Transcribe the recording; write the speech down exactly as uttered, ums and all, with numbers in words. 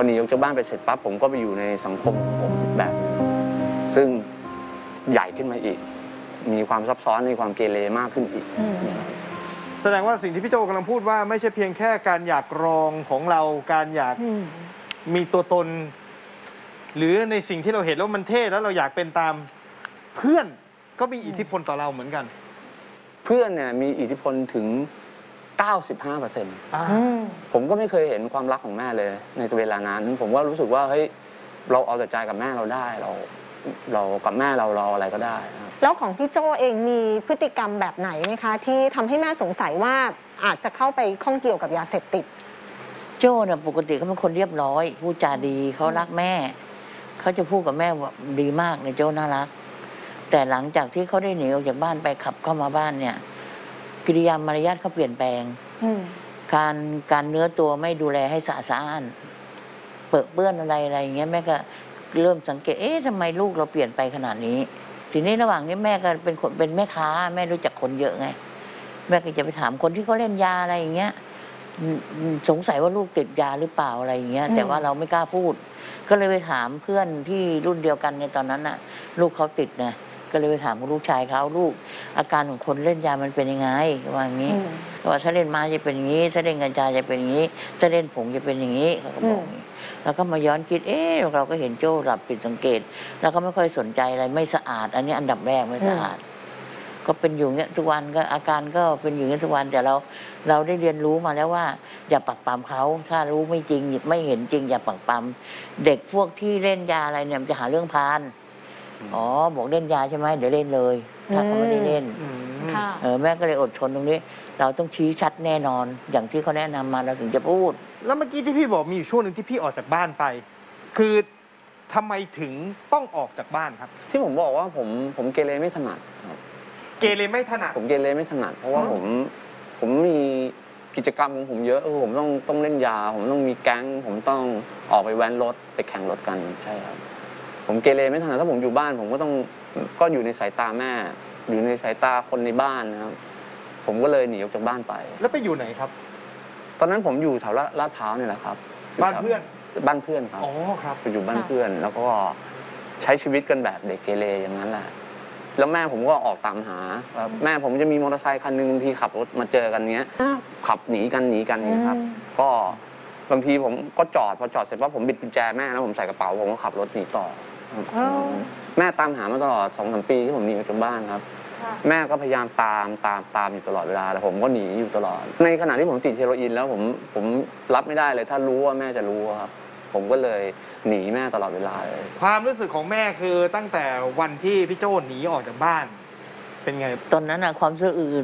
อหนีออกจากบ้านไปเสร็จปั๊บผมก็ไปอยู่ในสังคมของผมแบบนึงซึ่งใหญ่ขึ้นมาอีกมีความซับซ้อนในความเกเรมากขึ้นอีกแสดงว่าสิ่งที่พี่โจกำลังพูดว่าไม่ใช่เพียงแค่การอยากรองของเราการอยากมีตัวตนหรือในสิ่งที่เราเห็นแล้วมันเท่แล้วเราอยากเป็นตามเพื่อนก็มีอิทธิพลต่อเราเหมือนกันเพื่อนเนี่ยมีอิทธิพลถึง เก้าสิบห้าเปอร์เซ็นต์ ผมก็ไม่เคยเห็นความรักของแม่เลยในเวลานั้นผมก็รู้สึกว่าเฮ้ยเราเอาแต่ใจกับแม่เราได้เราเรากับแม่เราเราอะไรก็ได้แล้วของพี่โจเองมีพฤติกรรมแบบไหนไหมคะที่ทำให้แม่สงสัยว่าอาจจะเข้าไปข้องเกี่ยวกับยาเสพติดโจเนี่ยปกติเขาเป็นคนเรียบร้อยพูดจาดีเขารักแม่เขาจะพูดกับแม่ว่าดีมากในโจน่ารักแต่หลังจากที่เขาได้หนีออกจากบ้านไปขับเข้ามาบ้านเนี่ยกิริยามารยาทเขาเปลี่ยนแปลงการการเนื้อตัวไม่ดูแลให้สะอาดเปื้อนเปื้อนอะไรอะไรอย่างเงี้ยแม่ก็เริ่มสังเกตเอ๊ะทำไมลูกเราเปลี่ยนไปขนาดนี้ทีนี้ระหว่างนี้แม่ก็เป็นคนเป็นแม่ค้าแม่รู้จักคนเยอะไงแม่ก็จะไปถามคนที่เขาเล่นยาอะไรอย่างเงี้ยสงสัยว่าลูกติดยาหรือเปล่าอะไรอย่างเงี้ยแต่ว่าเราไม่กล้าพูดก็เลยไปถามเพื่อนที่รุ่นเดียวกันในตอนนั้นน่ะลูกเขาติดนะก็เลยไปถามลูกชายเขาลูกอาการของคนเล่นยามันเป็นยังไงว่าอย่างนี้ว่าถ้าเล่นมาจะเป็นอย่างนี้ถ้าเล่นกัญชาจะเป็นอย่างนี้ถ้าเล่นผงจะเป็นอย่างนี้เขาก็บอกอย่างนี้แล้วก็มาย้อนคิดเอ๊ะเราก็เห็นโจ้หลับผิดสังเกตแล้วก็ไม่ค่อยสนใจอะไรไม่สะอาดอันนี้อันดับแรกไม่สะอาดก็เป็นอยู่เงี้ยทุกวันก็อาการก็เป็นอยู่เงี้ยทุกวันแต่เราเราได้เรียนรู้มาแล้วว่าอย่าปักปั๊มเขาถ้ารู้ไม่จริงไม่เห็นจริงอย่าปักปั๊มเด็กพวกที่เล่นยาอะไรเนี่ยมันจะหาเรื่องพานอ๋อบอกเล่นยาใช่ไหมเดี๋ยวเล่นเลยถ้าเขาไม่ได้เล่นเออแม่ก็เลยอดทนตรงนี้เราต้องชี้ชัดแน่นอนอย่างที่เขาแนะนำมาเราถึงจะพูดแล้วเมื่อกี้ที่พี่บอกมีอยู่ช่วงหนึ่งที่พี่ออกจากบ้านไปคือทำไมถึงต้องออกจากบ้านครับที่ผมบอกว่าผมผมเกเรไม่ถนัดครับเกเรไม่ถนัดผมเกเรไม่ถนัดเพราะว่าผมผมมีกิจกรรมของผมเยอะผมต้องต้องเล่นยาผมต้องมีแก๊งผมต้องออกไปแว้นรถไปแข่งรถกันใช่ครับผมเกเรไม่ถนัดถ้าผมอยู่บ้านผมก็ต้องก็อยู่ในสายตาแม่อยู่ในสายตาคนในบ้านนะครับผมก็เลยหนีออกจากบ้านไปแล้วไปอยู่ไหนครับตอนนั้นผมอยู่แถวลาดพร้าวนี่แหละครับบ้านเพื่อนบ้านเพื่อนครับอ๋อครับไปอยู่บ้านเพื่อนแล้วก็ใช้ชีวิตกันแบบเด็กเกเรอย่างนั้นแหละแล้วแม่ผมก็ออกตามหาแม่ผมจะมีมอเตอร์ไซค์คันหนึ่งบางทีขับรถมาเจอกันเนี้ยขับหนีกันหนีกันนี่ครับก็บางทีผมก็จอดพอจอดเสร็จว่าผมบิดกุญแจแม่แล้วผมใส่กระเป๋าผมก็ขับรถหนีต่อแม่ตามหามาตลอดสองสามปีที่ผมหนีออกจากบ้านครับแม่ก็พยายามตามตามตามอยู่ตลอดเวลาแต่ผมก็หนีอยู่ตลอดในขณะที่ผมติดเฮโรอีนแล้วผมผมรับไม่ได้เลยถ้ารู้ว่าแม่จะรู้ครับผมก็เลยหนีแม่ตลอดเวลาเลยความรู้สึกของแม่คือตั้งแต่วันที่พี่โจ้หนีออกจากบ้านเป็นไงตอนนั้นอะความรู้สึกอื่น